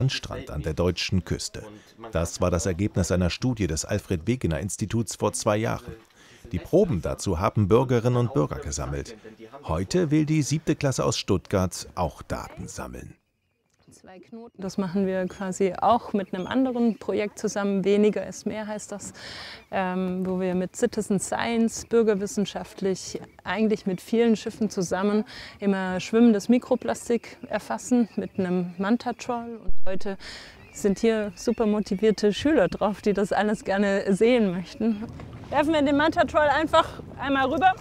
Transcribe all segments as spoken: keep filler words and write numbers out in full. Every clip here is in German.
Strand an der deutschen Küste. Das war das Ergebnis einer Studie des Alfred-Wegener-Instituts vor zwei Jahren. Die Proben dazu haben Bürgerinnen und Bürger gesammelt. Heute will die siebte Klasse aus Stuttgart auch Daten sammeln. Zwei Knoten. Das machen wir quasi auch mit einem anderen Projekt zusammen. Weniger ist mehr heißt das, ähm, wo wir mit Citizen Science, bürgerwissenschaftlich, eigentlich mit vielen Schiffen zusammen immer schwimmendes Mikroplastik erfassen mit einem Manta-Troll. Und heute sind hier super motivierte Schüler drauf, die das alles gerne sehen möchten. Werfen wir den Manta-Troll einfach einmal rüber.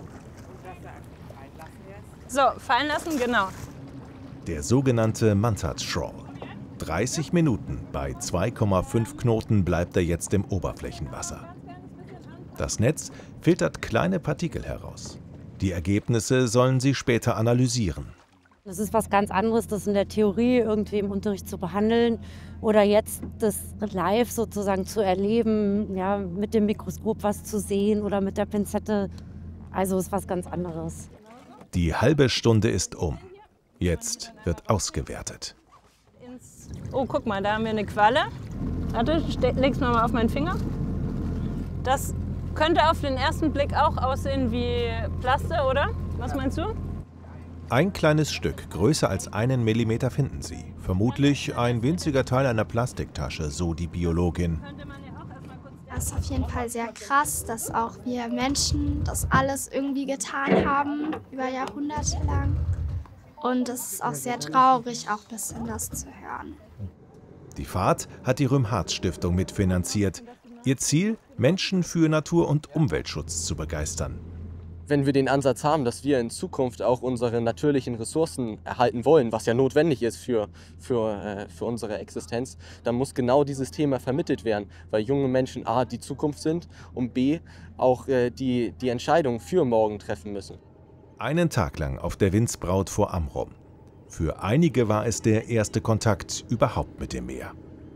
So, fallen lassen, genau. Der sogenannte Manta-Troll. dreißig Minuten bei zwei Komma fünf Knoten bleibt er jetzt im Oberflächenwasser. Das Netz filtert kleine Partikel heraus. Die Ergebnisse sollen sie später analysieren. Das ist was ganz anderes, das in der Theorie irgendwie im Unterricht zu behandeln oder jetzt das live sozusagen zu erleben, ja, mit dem Mikroskop was zu sehen oder mit der Pinzette. Also ist was ganz anderes. Die halbe Stunde ist um. Jetzt wird ausgewertet. Oh, guck mal, da haben wir eine Qualle. Warte, leg's mal auf meinen Finger. Das könnte auf den ersten Blick auch aussehen wie Plaste, oder? Was meinst du? Ein kleines Stück, größer als einen Millimeter, finden sie. Vermutlich ein winziger Teil einer Plastiktasche, so die Biologin. Das ist auf jeden Fall sehr krass, dass auch wir Menschen das alles irgendwie getan haben, über Jahrhunderte lang. Und es ist auch sehr traurig, auch ein bisschen das zu hören. Die Fahrt hat die Röhm-Hartz-Stiftung mitfinanziert. Ihr Ziel, Menschen für Natur- und Umweltschutz zu begeistern. Wenn wir den Ansatz haben, dass wir in Zukunft auch unsere natürlichen Ressourcen erhalten wollen, was ja notwendig ist für, für, äh, für unsere Existenz, dann muss genau dieses Thema vermittelt werden, weil junge Menschen a. die Zukunft sind und b. auch äh, die, die Entscheidungen für morgen treffen müssen. Einen Tag lang auf der Windsbraut vor Amrum. Für einige war es der erste Kontakt überhaupt mit dem Meer.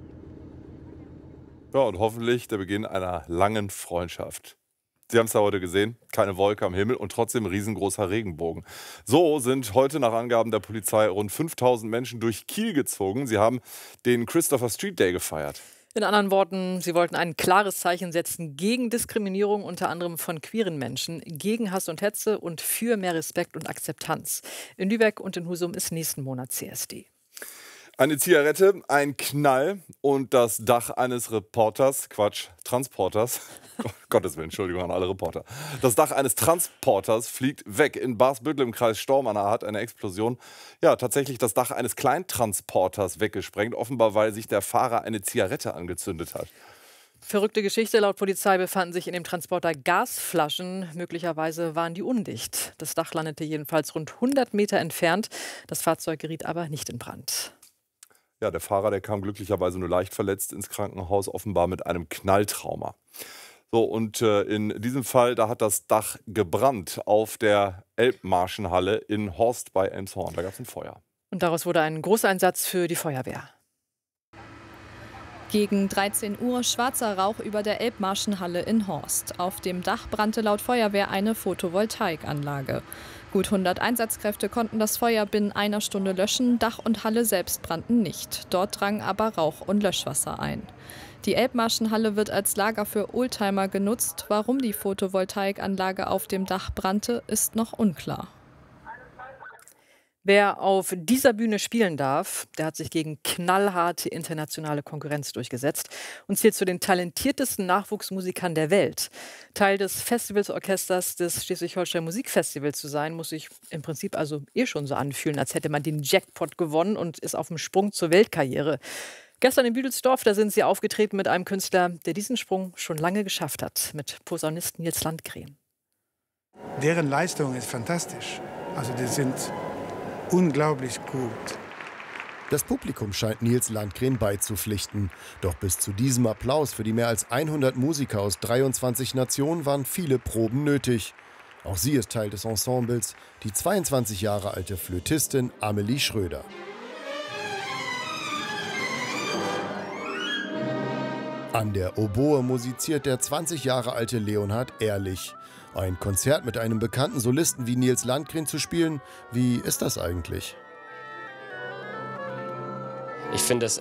Ja, und hoffentlich der Beginn einer langen Freundschaft. Sie haben es ja heute gesehen, keine Wolke am Himmel und trotzdem riesengroßer Regenbogen. So sind heute nach Angaben der Polizei rund fünftausend Menschen durch Kiel gezogen. Sie haben den Christopher Street Day gefeiert. In anderen Worten, sie wollten ein klares Zeichen setzen gegen Diskriminierung, unter anderem von queeren Menschen, gegen Hass und Hetze und für mehr Respekt und Akzeptanz. In Lübeck und in Husum ist nächsten Monat C S D. Eine Zigarette, ein Knall und das Dach eines Reporters, Quatsch, Transporters, oh, Gottes Willen, Entschuldigung an alle Reporter. Das Dach eines Transporters fliegt weg. In Baarsbüttel im Kreis Stormarn hat eine Explosion ja tatsächlich das Dach eines Kleintransporters weggesprengt, offenbar weil sich der Fahrer eine Zigarette angezündet hat. Verrückte Geschichte. Laut Polizei befanden sich in dem Transporter Gasflaschen. Möglicherweise waren die undicht. Das Dach landete jedenfalls rund hundert Meter entfernt. Das Fahrzeug geriet aber nicht in Brand. Ja, der Fahrer, der kam glücklicherweise nur leicht verletzt ins Krankenhaus, offenbar mit einem Knalltrauma. So, und äh, in diesem Fall, da hat das Dach gebrannt auf der Elbmarschenhalle in Horst bei Elmshorn. Da gab es ein Feuer. Und daraus wurde ein Großeinsatz für die Feuerwehr. Gegen dreizehn Uhr schwarzer Rauch über der Elbmarschenhalle in Horst. Auf dem Dach brannte laut Feuerwehr eine Photovoltaikanlage. Gut hundert Einsatzkräfte konnten das Feuer binnen einer Stunde löschen. Dach und Halle selbst brannten nicht. Dort drang aber Rauch und Löschwasser ein. Die Elbmarschenhalle wird als Lager für Oldtimer genutzt. Warum die Photovoltaikanlage auf dem Dach brannte, ist noch unklar. Wer auf dieser Bühne spielen darf, der hat sich gegen knallharte internationale Konkurrenz durchgesetzt und zählt zu den talentiertesten Nachwuchsmusikern der Welt. Teil des Festivalsorchesters des Schleswig-Holstein Musikfestivals zu sein, muss sich im Prinzip also eh schon so anfühlen, als hätte man den Jackpot gewonnen und ist auf dem Sprung zur Weltkarriere. Gestern in Büdelsdorf, da sind sie aufgetreten mit einem Künstler, der diesen Sprung schon lange geschafft hat, mit Posaunisten Nils Landgren. Deren Leistung ist fantastisch. Also die sind unglaublich gut. Das Publikum scheint Nils Landgren beizupflichten. Doch bis zu diesem Applaus für die mehr als hundert Musiker aus dreiundzwanzig Nationen waren viele Proben nötig. Auch sie ist Teil des Ensembles, die zweiundzwanzig Jahre alte Flötistin Amelie Schröder. An der Oboe musiziert der zwanzig Jahre alte Leonhard Ehrlich. Ein Konzert mit einem bekannten Solisten wie Nils Landgren zu spielen, wie ist das eigentlich? Ich finde es